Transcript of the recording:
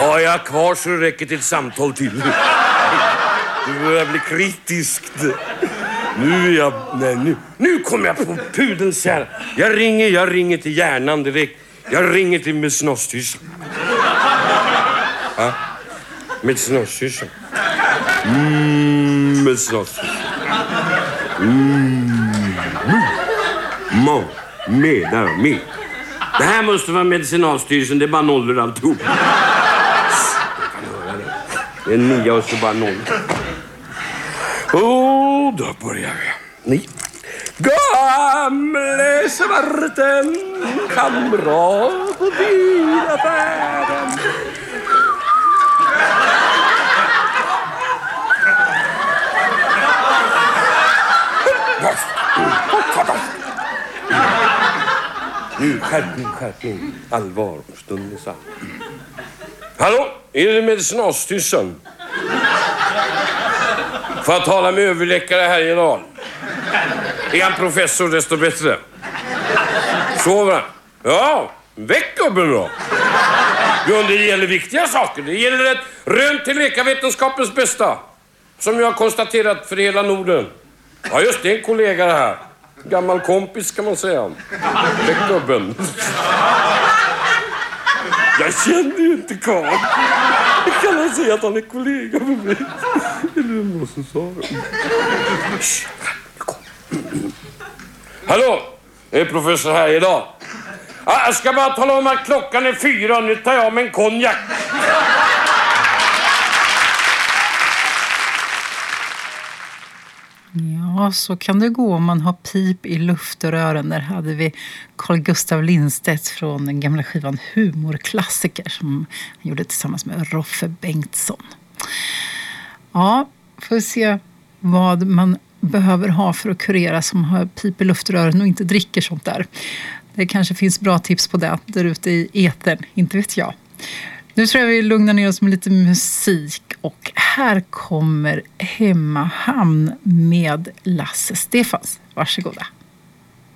Ja, jag har kvar så det räcker till ett samtal till. Du börjar bli kritiskt. Nu kommer jag på pudelns här. Jag ringer till hjärnan direkt. Jag ringer till medsnostyrseln. Ja, medsnostyrseln. Medsnostyrseln. Med. Det här måste vara medicinalstyrelsen. Det är bara nollor alltihop. Jag kan höra det. Det är 9 och så bara 0. Då börjar vi. Ni. Gamle svarten kamrat på dina färden. Nu, skärpning. Allvar, stunden sann. Hallå, är det medicinalstyrelsen? Får jag tala med överläkare Härjedal? Är han professor desto bättre? Sover han? Ja, väck gubben då. Jo, det gäller viktiga saker. Det gäller ett rön till läkarvetenskapens bästa. Som jag har konstaterat för hela Norden. Ja, just det, en kollega det här. Gammal kompis kan man säga. Väck gubben. Jag känner ju inte Karl. Jag kan säga att han är kollega med mig. Eller vad som sa det. Hallå, det är professor här idag. Jag ska bara tala om att klockan är 4. Nu tar jag med en konjak. Ja, så kan det gå om man har pip i luftrören. Där hade vi Carl Gustav Lindstedt från den gamla skivan Humorklassiker som han gjorde tillsammans med Roffe Bengtsson. Ja, får vi se vad man behöver ha för att kurera som har pip i luftrören och inte dricker sånt där. Det kanske finns bra tips på det där ute i etern, inte vet jag. Nu tror jag vi lugnar ner oss med lite musik och här kommer Hemmahamn med Lasse Stefans. Varsågoda.